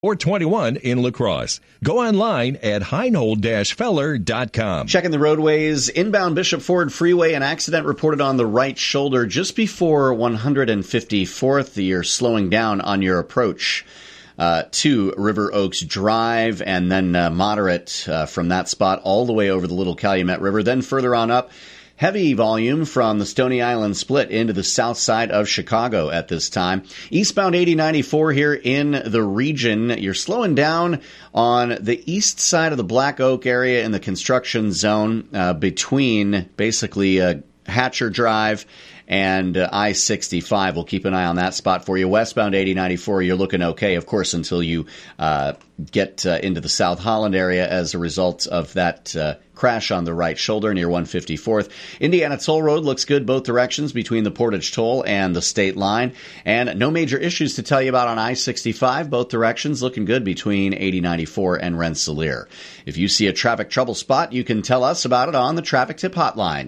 or 21 in La Crosse. Go online at heinold-feller.com. Checking the roadways, inbound Bishop Ford Freeway, an accident reported on the right shoulder just before 154th. You're slowing down on your approach to River Oaks Drive, and then moderate from that spot all the way over the Little Calumet River. Then further on up, heavy volume from the Stony Island split into the south side of Chicago at this time. Eastbound 8094 here in the region. You're slowing down on the east side of the Black Oak area in the construction zone between basically Hatcher Drive and I-65. We'll keep an eye on that spot for you. Westbound 8094, you're looking okay, of course, until you get into the South Holland area as a result of that crash on the right shoulder near 154th. Indiana Toll Road looks good both directions between the Portage Toll and the state line. And no major issues to tell you about on I-65. Both directions looking good between 8094 and Rensselaer. If you see a traffic trouble spot, you can tell us about it on the Traffic Tip Hotline,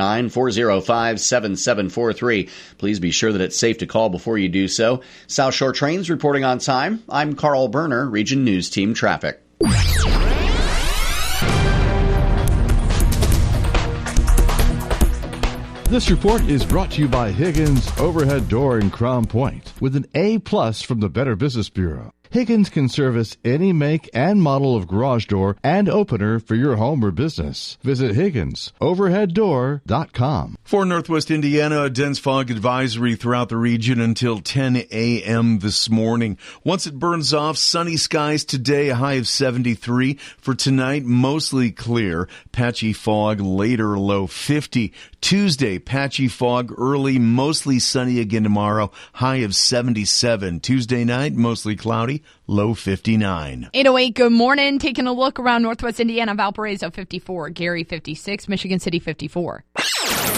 219-405-7743. Please be sure that it's safe to call before you do so. South Shore Trains reporting on time. I'm Carl Berner, Region News Team Traffic. This report is brought to you by Higgins Overhead Door in Crown Point with an A+ from the Better Business Bureau. Higgins can service any make and model of garage door and opener for your home or business. Visit HigginsOverheadDoor.com. For Northwest Indiana, a dense fog advisory throughout the region until 10 a.m. this morning. Once it burns off, sunny skies today, a high of 73. For tonight, mostly clear. Patchy fog later, low 50. Tuesday, patchy fog early, mostly sunny again tomorrow, high of 77. Tuesday night, mostly cloudy, low 59. 808, good morning. Taking a look around Northwest Indiana, Valparaiso 54, Gary 56, Michigan City 54.